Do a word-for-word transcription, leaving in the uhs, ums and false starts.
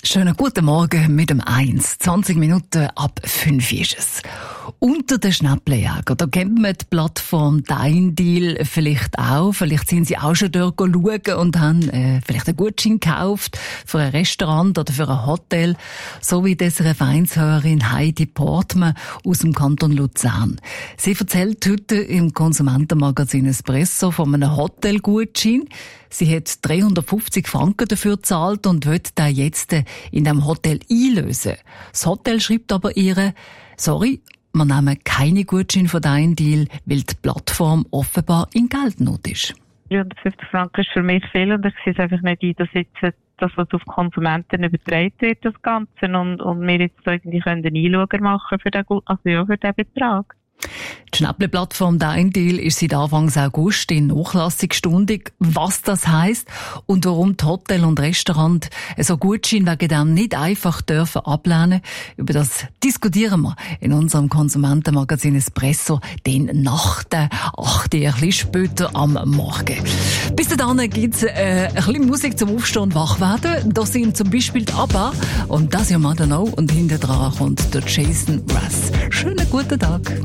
Schönen guten Morgen mit dem eins. zwanzig Minuten ab fünf ist es. Unter den Schnäppeljägern, da kennt man die Plattform Dein Deal vielleicht auch. Vielleicht sind Sie auch schon dort schauen und haben äh, vielleicht einen Gutschein gekauft für ein Restaurant oder für ein Hotel. So wie das eine Vereinshörerin Heidi Portmann aus dem Kanton Luzern. Sie erzählt heute im Konsumentenmagazin Espresso von einem Hotelgutschein. Sie hat dreihundertfünfzig Franken dafür gezahlt und will den jetzt in dem Hotel einlösen. Das Hotel schreibt aber ihr, sorry, wir nehmen keine Gutscheine von Dein Deal, weil die Plattform offenbar in Geldnot ist. dreihundertfünfzig Franken ist für mich viel und ich sehe es einfach nicht ein, dass jetzt das, was auf Konsumenten übertragen wird, das Ganze, und, und wir jetzt irgendwie einen Einlöger machen für den, also ja, für den Betrag. Die Schnäpple-Plattform Dein Deal ist seit Anfang August in nachlassungsstündig. Was das heisst und warum die Hotel und Restaurant so Gutschein wegen dem nicht einfach dürfen ablehnen, über das diskutieren wir in unserem Konsumentenmagazin Espresso den nach der acht, ein bisschen später am Morgen. Bis dahin gibt's äh, ein bisschen Musik zum Aufstehen und Wachwerden. Da sind zum Beispiel die ABBA und das ja Madonna und hinter dran kommt der Jason Mraz. Schönen guten Tag.